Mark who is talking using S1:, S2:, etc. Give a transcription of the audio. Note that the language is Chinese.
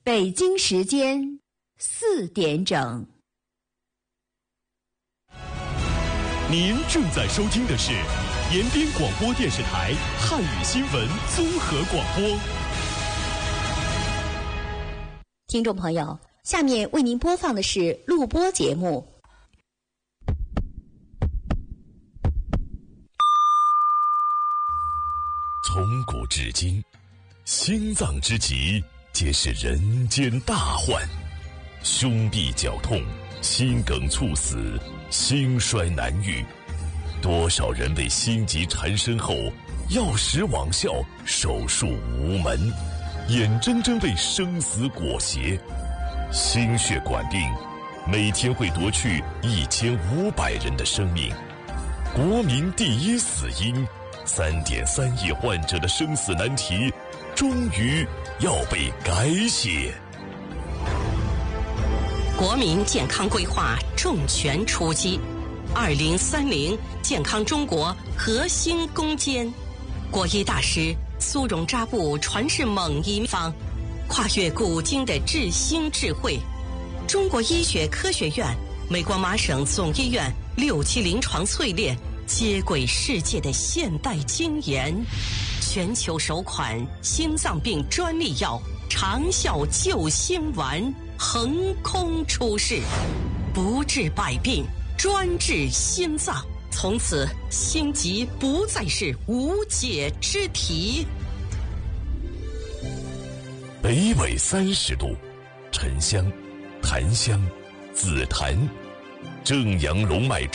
S1: 北京时间4点整。
S2: 您正在收听的是延边广播电视台汉语新闻综合广播。
S1: 听众朋友，下面为您播放的是录播节目。
S2: 从古至今，心脏之疾皆是人间大患，胸痹绞痛、心梗猝死、心衰难愈，多少人为心疾缠身后药石罔效，手术无门，眼睁睁为生死裹挟。心血管病每天会夺去1500人的生命，国民第一死因，3.3亿患者的生死难题终于要被改写。
S3: 国民健康规划重拳出击，2030健康中国核心攻坚。国医大师苏荣扎布传世猛医方，跨越古今的治心智慧。中国医学科学院、美国麻省总医院6期临床淬炼，接轨世界的现代精研。全球首款心脏病专利药长效救心丸横空出世，不治百病，专治心脏。从此心疾不再是无解之题。
S2: 北纬30度，沉香、檀香、紫檀、正阳龙脉